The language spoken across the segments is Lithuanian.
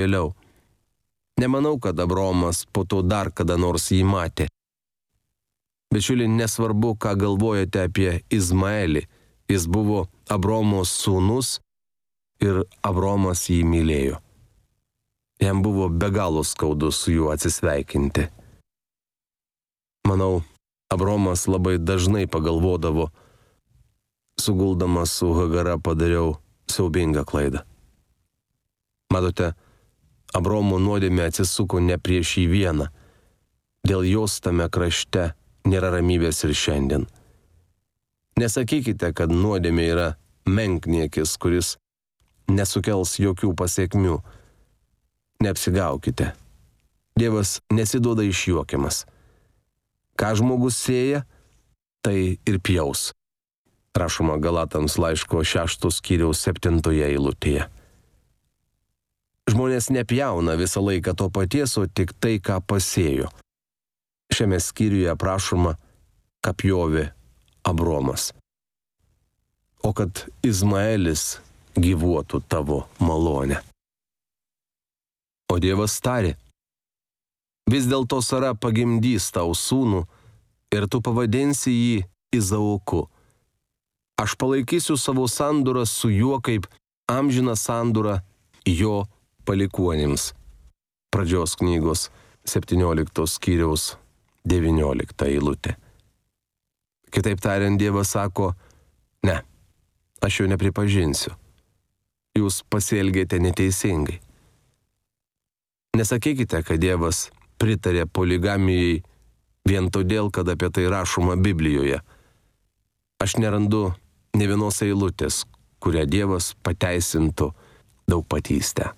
vėliau. Nemanau, kad Abraomas po to dar kada nors jį matė. Bičiuli, nesvarbu, ką galvojate apie Izmaelį. Jis buvo Abraomo sūnus ir Abraomas jį mylėjo. Jam buvo be galo skaudu su juo atsisveikinti. Manau, Abraomas labai dažnai pagalvodavo, suguldamas su Hagara padariau siaubingą klaidą. Matote, Abraomo nuodėmė atsisuko ne prieš jį vieną. Dėl jos tame krašte nėra ramybės ir šiandien. Nesakykite, kad nuodėmė yra menkniekis, kuris nesukels jokių pasiekmių. Neapsigaukite. Dievas nesiduoda išjuokiamas. Ką žmogus sėja, tai ir pjaus. Rašoma Galatams laiško 6 skyriaus 7 eilutėje. Žmonės nepjauna visą laiką to paties, o tik tai, ką pasėjo. Šiame skyriuje aprašoma, ką pjovė Abraomas. O kad Izmaelis gyvuotų tavo malonę. O Dievas tarė, vis dėlto Sara pagimdys tau sūnų ir tu pavadinsi jį Izaoku. Aš palaikysiu savo sandūrą su juo kaip amžiną sandūrą jo palikuonims. Pradžios knygos 17 skyriaus 19 eilutė. Kitaip tariant, Dievas sako, ne, aš jo nepripažinsiu. Jūs pasielgėte neteisingai. Nesakykite, kad Dievas pritarė poligamijai vien todėl, kad apie tai rašoma Biblijoje. Aš nerandu ne vienos eilutės, kurią Dievas pateisintų daugpatystę.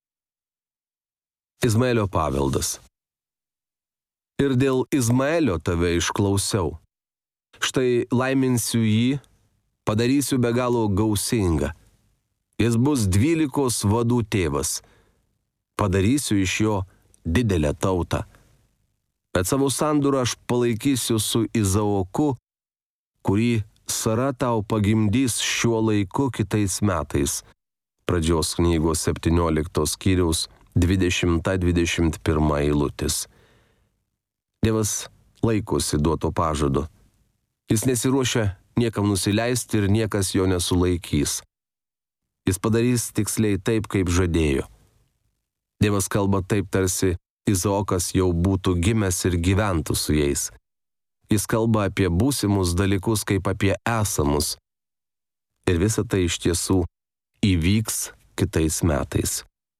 Izmaelio paveldas. Ir dėl Izmaelio tave išklausiau. Štai laiminsiu jį, padarysiu be galo gausingą. Jis bus 12 vadų tėvas. Padarysiu iš jo didelę tautą. Bet savo sandūrą aš palaikysiu su Izaoku, kurį Sara tau pagimdys šiuo laiku kitais metais. Pradžios knygos 17 skyriaus 20-21 eilutės. Dievas laikosi duoto pažado. Jis nesiruošia niekam nusileisti ir niekas jo nesulaikys. Jis padarys tiksliai taip, kaip žadėjo. Dievas kalba taip, tarsi Izaokas jau būtų gimęs ir gyventų su jais. Jis kalba apie būsimus dalykus kaip apie esamus. Ir visa tai iš tiesų įvyks kitais metais.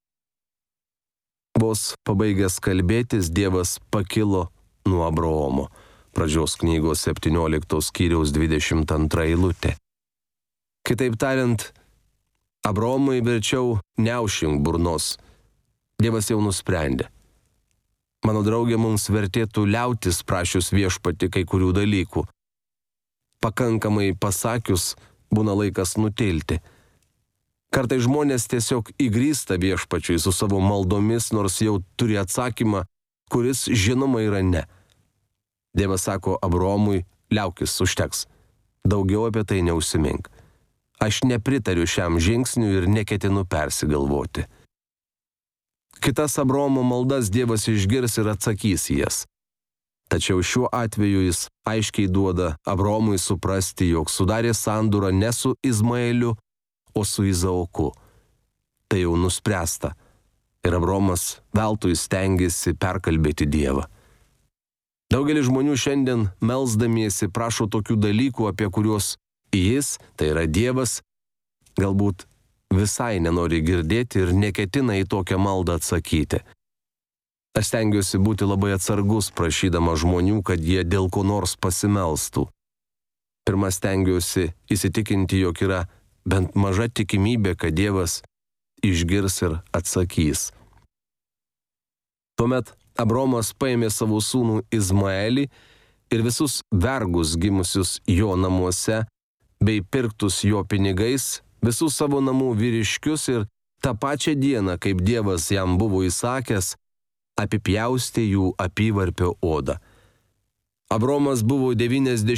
Vos pabaigęs kalbėtis, Dievas pakilo nuo Abraomo. Pradžios knygos 17 skyriaus 22 eilutė. Kitaip tariant, Abraomui verčiau neužink burnos. Dievas jau nusprendė. Mano draugė, mums vertėtų liautis prašius viešpati kai kurių dalykų. Pakankamai pasakius, būna laikas nutilti. Kartai žmonės tiesiog įgrįsta viešpačiui su savo maldomis, nors jau turi atsakymą, kuris žinoma yra ne. Dievas sako Abraomui, liaukis, užteks. Daugiau apie tai neužsimink. Aš nepritariu šiam žingsniui ir neketinu persigalvoti. Kitas Abraomo maldas Dievas išgirs ir atsakys jas. Tačiau šiuo atveju jis aiškiai duoda Abraomui suprasti, jog sudarė sandūrą ne su Izmaeliu, o su Izaoku. Tai jau nuspręsta. Ir Abraomas veltui stengiasi perkalbėti Dievą. Daugelis žmonių šiandien melsdamiesi prašo tokių dalykų, apie kuriuos jis, tai yra Dievas, galbūt visai nenori girdėti ir neketina į tokią maldą atsakyti. Aš stengiuosi būti labai atsargus, prašydama žmonių, kad jie dėl ko nors pasimelstų. Pirma, stengiuosi įsitikinti, jog yra bent maža tikimybė, kad Dievas išgirs ir atsakys. Tuomet Abraomas paėmė savo sūnų Izmaelį ir visus vergus gimusius jo namuose, bei pirktus jo pinigais, visus savo namų vyriškius ir tą pačią dieną, kaip Dievas jam buvo įsakęs, apipjaustė jų apyvarpio odą. Abraomas buvo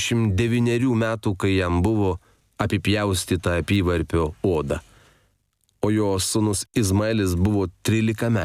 99 metų, kai jam buvo apipjaustyta apyvarpio oda. o jo sūnus Izmaelis buvo 13 metų.